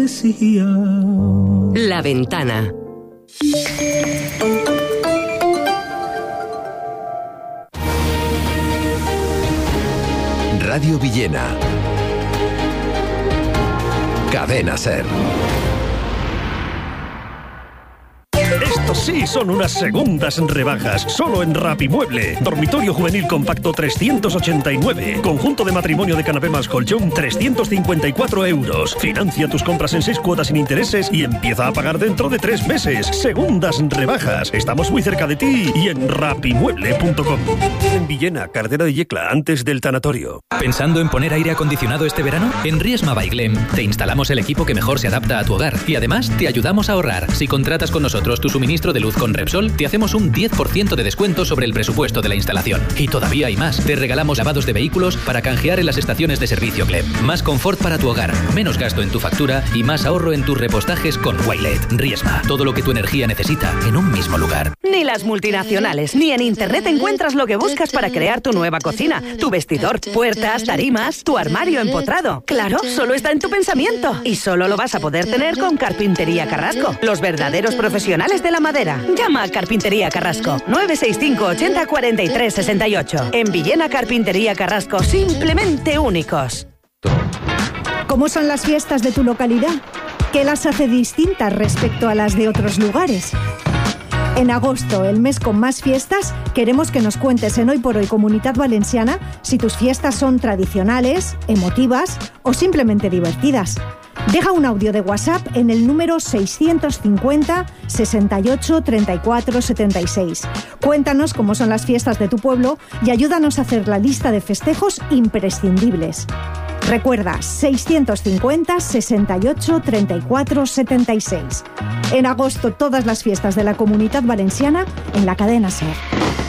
La Ventana. Radio Villena. Cadena SER. Estos sí son unas segundas rebajas, solo en Rapimueble. Dormitorio juvenil compacto 389. Conjunto de matrimonio de canapé más colchón 354 euros. Financia tus compras en 6 cuotas sin intereses y empieza a pagar dentro de 3 meses. Segundas rebajas. Estamos muy cerca de ti y en rapimueble.com. En Villena, Cartera de Yecla, antes del tanatorio. ¿Pensando en poner aire acondicionado este verano? En Riesma by Glem te instalamos el equipo que mejor se adapta a tu hogar y además te ayudamos a ahorrar. Si contratas con nosotros tu suministro de luz con Repsol, te hacemos un 10% de descuento sobre el presupuesto de la instalación. Y todavía hay más. Te regalamos lavados de vehículos para canjear en las estaciones de servicio Glem. Más confort para tu hogar, menos gasto en tu factura y más ahorro en tus repostajes con Wilet. Riesma, todo lo que tu energía necesita en un mismo lugar. Ni las multinacionales, ni en internet encuentras lo que buscas para crear tu nueva cocina. Tu vestidor, puertas, tarimas, tu armario empotrado. Claro, solo está en tu pensamiento. Y solo lo vas a poder tener con Carpintería Carrasco. Los verdaderos profesionales de la madera. Llama a Carpintería Carrasco. 965 80 43 68. En Villena, Carpintería Carrasco. Simplemente únicos. ¿Cómo son las fiestas de tu localidad? ¿Qué las hace distintas respecto a las de otros lugares? En agosto, el mes con más fiestas, queremos que nos cuentes en Hoy por Hoy Comunitat Valenciana si tus fiestas son tradicionales, emotivas o simplemente divertidas. Deja un audio de WhatsApp en el número 650 68 34 76. Cuéntanos cómo son las fiestas de tu pueblo y ayúdanos a hacer la lista de festejos imprescindibles. Recuerda, 650 68 34 76. En agosto, todas las fiestas de la Comunitat Valenciana en la cadena SER.